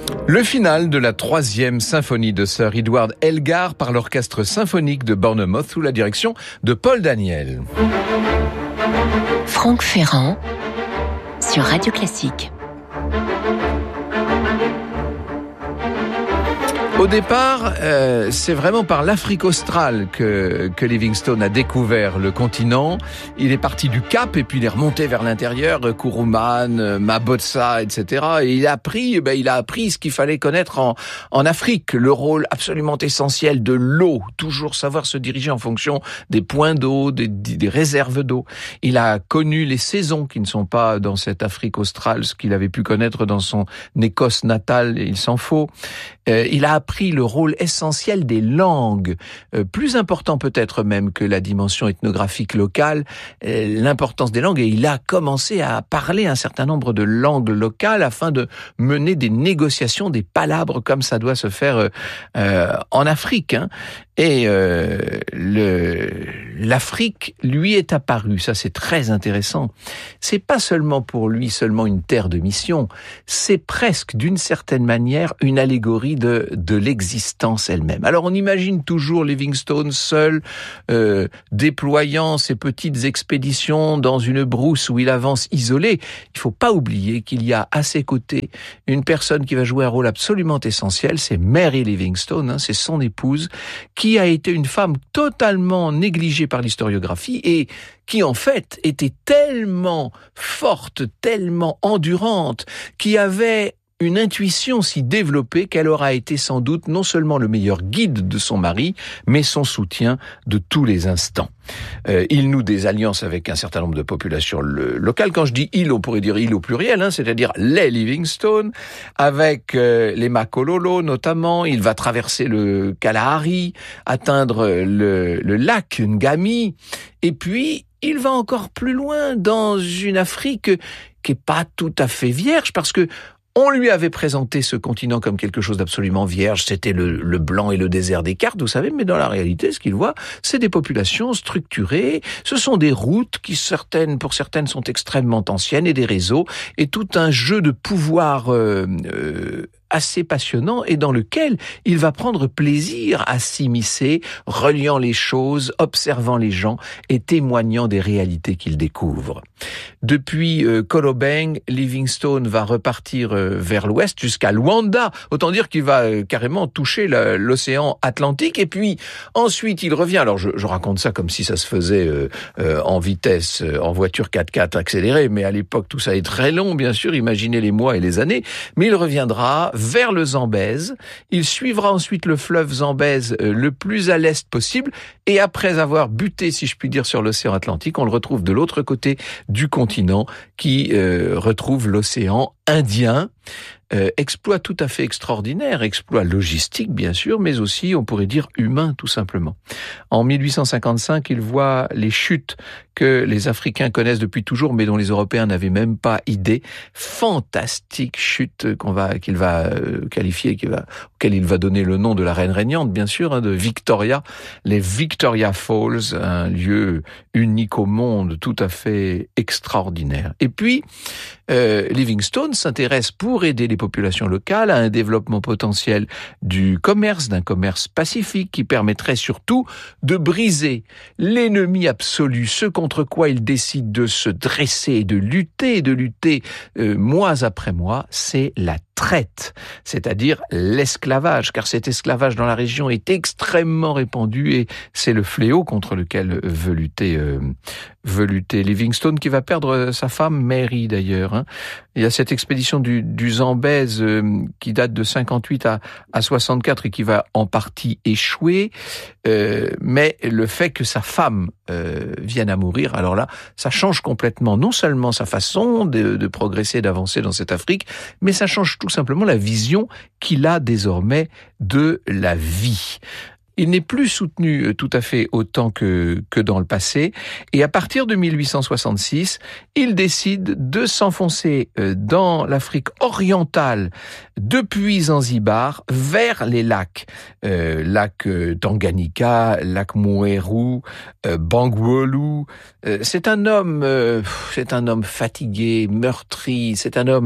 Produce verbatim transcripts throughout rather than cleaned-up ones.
Le final de la troisième symphonie de Sir Edward Elgar par l'orchestre symphonique de Bournemouth sous la direction de Paul Daniel. Franck Ferrand sur Radio Classique. Au départ, euh, c'est vraiment par l'Afrique australe que, que Livingstone a découvert le continent. Il est parti du Cap et puis il est remonté vers l'intérieur, Kuruman, Mabotsa, et cetera. Et il a appris, ben, il a appris ce qu'il fallait connaître en, en Afrique, le rôle absolument essentiel de l'eau, toujours savoir se diriger en fonction des points d'eau, des, des réserves d'eau. Il a connu les saisons qui ne sont pas dans cette Afrique australe, ce qu'il avait pu connaître dans son Écosse natale, il s'en faut. Euh, il a appris le rôle essentiel des langues, euh, plus important peut-être même que la dimension ethnographique locale, euh, l'importance des langues, et il a commencé à parler un certain nombre de langues locales afin de mener des négociations, des palabres comme ça doit se faire euh, euh, en Afrique. Hein. Et euh, le, l'Afrique lui est apparue, ça c'est très intéressant. C'est pas seulement pour lui seulement une terre de mission, c'est presque d'une certaine manière une allégorie de, de l'existence elle-même. Alors on imagine toujours Livingstone seul, euh, déployant ses petites expéditions dans une brousse où il avance isolé. Il faut pas oublier qu'il y a à ses côtés une personne qui va jouer un rôle absolument essentiel, c'est Mary Livingstone, hein, c'est son épouse, qui qui a été une femme totalement négligée par l'historiographie et qui en fait était tellement forte, tellement endurante, qui avait une intuition si développée qu'elle aura été sans doute non seulement le meilleur guide de son mari, mais son soutien de tous les instants. Euh, il noue des alliances avec un certain nombre de populations le, locales. Quand je dis il, on pourrait dire il au pluriel, hein, c'est-à-dire les Livingstone, avec euh, les Makololo notamment. Il va traverser le Kalahari, atteindre le, le lac Ngami, et puis il va encore plus loin dans une Afrique qui est pas tout à fait vierge, parce que on lui avait présenté ce continent comme quelque chose d'absolument vierge, c'était le, le blanc et le désert des cartes, vous savez, mais dans la réalité, ce qu'il voit, c'est des populations structurées, ce sont des routes qui, certaines, pour certaines, sont extrêmement anciennes, et des réseaux, et tout un jeu de pouvoir euh, euh, assez passionnant, et dans lequel il va prendre plaisir à s'immiscer, reliant les choses, observant les gens, et témoignant des réalités qu'il découvre. Depuis euh, Kolobeng, Livingstone va repartir euh, vers l'ouest jusqu'à Luanda. Autant dire qu'il va euh, carrément toucher la, l'océan Atlantique. Et puis ensuite, il revient. Alors je, je raconte ça comme si ça se faisait euh, euh, en vitesse, euh, en voiture quatre-quatre accélérée. Mais à l'époque, tout ça est très long, bien sûr. Imaginez les mois et les années. Mais il reviendra vers le Zambèze. Il suivra ensuite le fleuve Zambèze euh, le plus à l'est possible. Et après avoir buté, si je puis dire, sur l'océan Atlantique, on le retrouve de l'autre côté du continent qui euh, retrouve l'océan Indien. Euh, exploit tout à fait extraordinaire, exploit logistique bien sûr, mais aussi on pourrait dire humain tout simplement. En mille huit cent cinquante-cinq, il voit les chutes que les Africains connaissent depuis toujours, mais dont les Européens n'avaient même pas idée. Fantastique chute qu'on va, qu'il va euh, qualifier, qu'il va, auquel il va donner le nom de la reine régnante, bien sûr, hein, de Victoria, les Victoria Falls, un lieu unique au monde, tout à fait extraordinaire. Et puis, euh, Livingstone s'intéresse pour aider les populations locales à un développement potentiel du commerce, d'un commerce pacifique qui permettrait surtout de briser l'ennemi absolu, ce contre quoi il décide de se dresser et de lutter, et de lutter euh, mois après mois, c'est la traite, c'est-à-dire l'esclavage, car cet esclavage dans la région est extrêmement répandu et c'est le fléau contre lequel veut lutter, euh, veut lutter Livingstone, qui va perdre sa femme Mary d'ailleurs. Hein. Il y a cette expédition du, du Zambèze euh, qui date de cinquante-huit à, à soixante-quatre et qui va en partie échouer, euh, mais le fait que sa femme euh, vienne à mourir, alors là, ça change complètement non seulement sa façon de, de progresser, d'avancer dans cette Afrique, mais ça change tout simplement la vision qu'il a désormais de la vie. Il n'est plus soutenu tout à fait autant que, que dans le passé. Et à partir de mille huit cent soixante-six, il décide de s'enfoncer dans l'Afrique orientale depuis Zanzibar vers les lacs. Euh, lac Tanganyika, lac Mweru, euh, Bangweulu. Euh, c'est un homme, euh, c'est un homme fatigué, meurtri. C'est un homme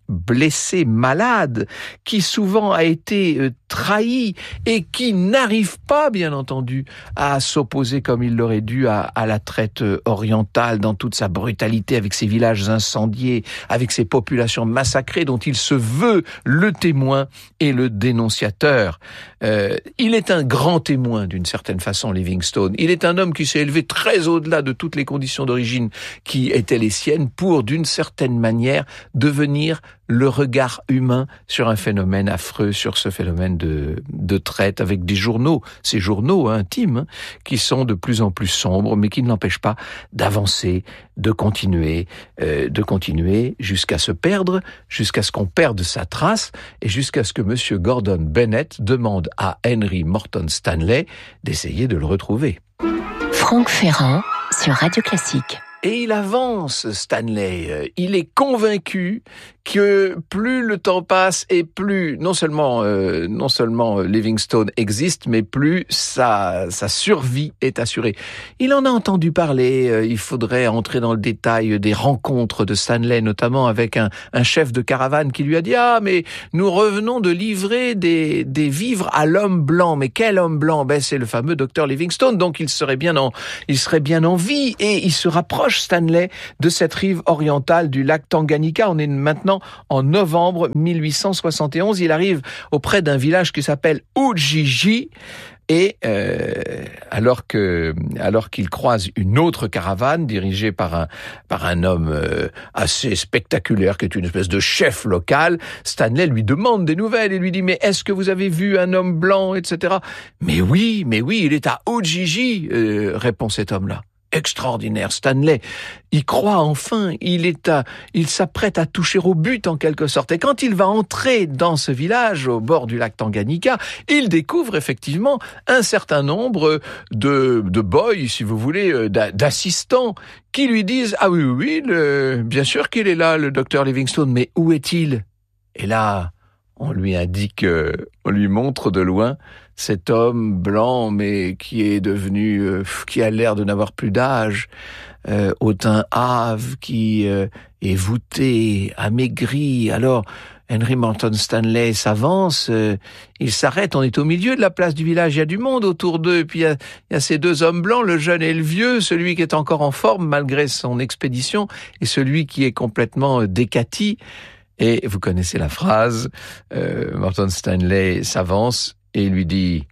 blessé, malade, qui souvent a été euh, trahi et qui n'arrive pas, bien entendu, à s'opposer comme il l'aurait dû à, à la traite orientale dans toute sa brutalité, avec ses villages incendiés, avec ses populations massacrées dont il se veut le témoin et le dénonciateur. Euh, il est un grand témoin d'une certaine façon, Livingstone. Il est un homme qui s'est élevé très au-delà de toutes les conditions d'origine qui étaient les siennes pour, d'une certaine manière, devenir le regard humain sur un phénomène affreux, sur ce phénomène de, de traite, avec des journaux, ces journaux intimes, hein, qui sont de plus en plus sombres, mais qui ne l'empêchent pas d'avancer, de continuer, euh, de continuer jusqu'à se perdre, jusqu'à ce qu'on perde sa trace, et jusqu'à ce que Monsieur Gordon Bennett demande à Henry Morton Stanley d'essayer de le retrouver. Franck Ferrand sur Radio Classique. Et il avance, Stanley. Il est convaincu que plus le temps passe et plus non seulement euh, non seulement Livingstone existe, mais plus sa sa survie est assurée. Il en a entendu parler. Il faudrait entrer dans le détail des rencontres de Stanley, notamment avec un un chef de caravane qui lui a dit ah mais nous revenons de livrer des des vivres à l'homme blanc. Mais quel homme blanc? Ben c'est le fameux docteur Livingstone. Donc il serait bien en il serait bien en vie et il se rapproche, Stanley, de cette rive orientale du lac Tanganyika. On est maintenant en novembre mille huit cent soixante et onze. Il arrive auprès d'un village qui s'appelle Ujiji. Et euh, alors que, alors qu'il croise une autre caravane dirigée par un par un homme euh, assez spectaculaire qui est une espèce de chef local, Stanley lui demande des nouvelles et lui dit mais est-ce que vous avez vu un homme blanc, et cetera. Mais oui, mais oui, il est à Ujiji, euh, répond cet homme-là. Extraordinaire, Stanley. Il croit enfin, il est à, il s'apprête à toucher au but en quelque sorte. Et quand il va entrer dans ce village au bord du lac Tanganyika, il découvre effectivement un certain nombre de, de boys, si vous voulez, d'assistants qui lui disent ah oui oui, oui le, bien sûr qu'il est là, le docteur Livingstone, mais où est-il? Et là, on lui indique, on lui montre de loin cet homme blanc, mais qui est devenu, euh, qui a l'air de n'avoir plus d'âge, euh, au teint hâve, qui euh, est voûté, amaigri. Alors, Henry Morton Stanley s'avance, euh, il s'arrête, on est au milieu de la place du village, il y a du monde autour d'eux, et puis il y a, il y a ces deux hommes blancs, le jeune et le vieux, celui qui est encore en forme malgré son expédition, et celui qui est complètement décati. Et vous connaissez la phrase, euh, Morton Stanley s'avance et lui dit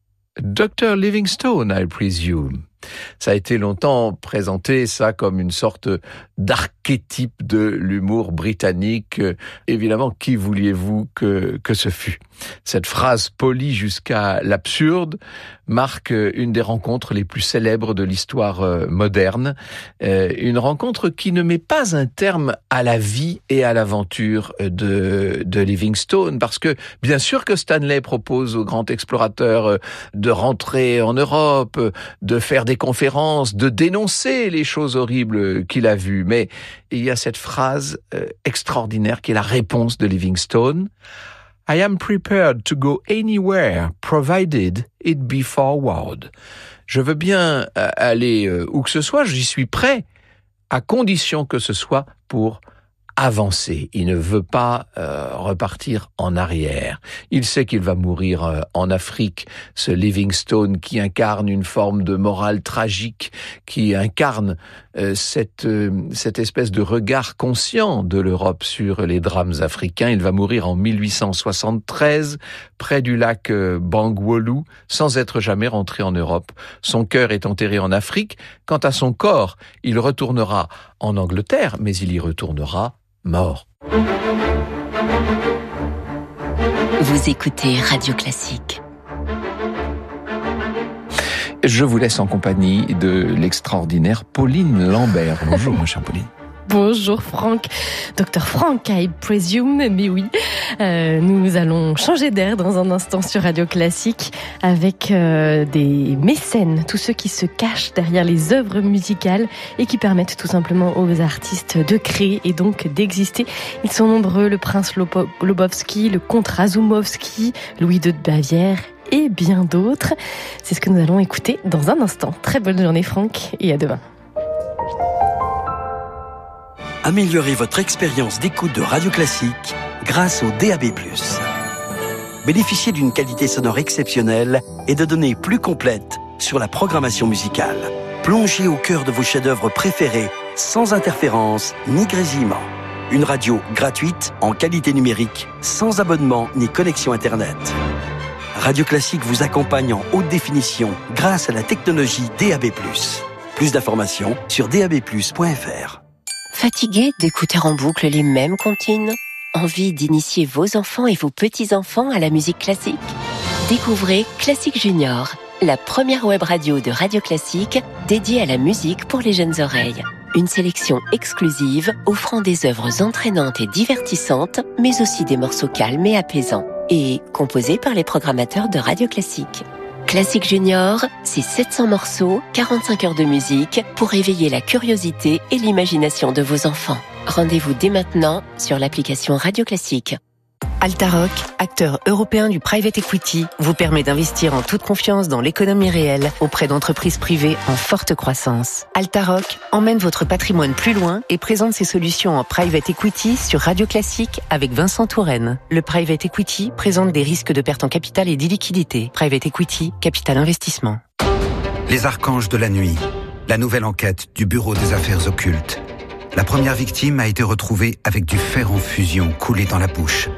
« Docteur Livingstone, I presume ». Ça a été longtemps présenté, ça, comme une sorte d'archétype de l'humour britannique. Évidemment, qui vouliez-vous que, que ce fût? Cette phrase polie jusqu'à l'absurde marque une des rencontres les plus célèbres de l'histoire moderne. Euh, une rencontre qui ne met pas un terme à la vie et à l'aventure de, de Livingstone, parce que bien sûr que Stanley propose au grand explorateur de rentrer en Europe, de faire des conférences, de dénoncer les choses horribles qu'il a vues. Mais il y a cette phrase euh, extraordinaire qui est la réponse de Livingstone. I am prepared to go anywhere, provided it be forward. Je veux bien euh, aller euh, où que ce soit, j'y suis prêt, à condition que ce soit pour avancer. Il ne veut pas euh, repartir en arrière. Il sait qu'il va mourir euh, en Afrique, ce Livingstone qui incarne une forme de morale tragique, qui incarne euh, cette euh, cette espèce de regard conscient de l'Europe sur les drames africains. Il va mourir en mille huit cent soixante-treize, près du lac euh, Bangweolo, sans être jamais rentré en Europe. Son cœur est enterré en Afrique. Quant à son corps, il retournera en Angleterre, mais il y retournera mort. Vous écoutez Radio Classique. Je vous laisse en compagnie de l'extraordinaire Pauline Lambert. Bonjour, ma chère Pauline. Bonjour Franck, docteur Franck, I presume, mais oui, euh, nous allons changer d'air dans un instant sur Radio Classique avec euh, des mécènes, tous ceux qui se cachent derrière les œuvres musicales et qui permettent tout simplement aux artistes de créer et donc d'exister. Ils sont nombreux, le prince Lobowski, le comte Razumovski, Louis deux de Bavière et bien d'autres. C'est ce que nous allons écouter dans un instant. Très bonne journée Franck et à demain. améliorez votre expérience d'écoute de Radio Classique grâce au D A B plus. Bénéficiez d'une qualité sonore exceptionnelle et de données plus complètes sur la programmation musicale. Plongez au cœur de vos chefs-d'œuvre préférés sans interférence ni grésillement. Une radio gratuite en qualité numérique, sans abonnement ni connexion Internet. Radio Classique vous accompagne en haute définition grâce à la technologie D A B plus. Plus d'informations sur d a b plus point f r. Fatigué d'écouter en boucle les mêmes comptines? Envie d'initier vos enfants et vos petits-enfants à la musique classique? Découvrez Classique Junior, la première web radio de Radio Classique dédiée à la musique pour les jeunes oreilles. Une sélection exclusive offrant des œuvres entraînantes et divertissantes, mais aussi des morceaux calmes et apaisants, et composés par les programmateurs de Radio Classique. Classique Junior, c'est sept cents morceaux, quarante-cinq heures de musique pour éveiller la curiosité et l'imagination de vos enfants. Rendez-vous dès maintenant sur l'application Radio Classique. Altaroc, acteur européen du private equity, vous permet d'investir en toute confiance dans l'économie réelle auprès d'entreprises privées en forte croissance. Altaroc emmène votre patrimoine plus loin et présente ses solutions en private equity sur Radio Classique avec Vincent Touraine. Le private equity présente des risques de perte en capital et d'illiquidité. Private equity, capital investissement. Les archanges de la nuit, la nouvelle enquête du Bureau des affaires occultes. La première victime a été retrouvée avec du fer en fusion coulé dans la bouche.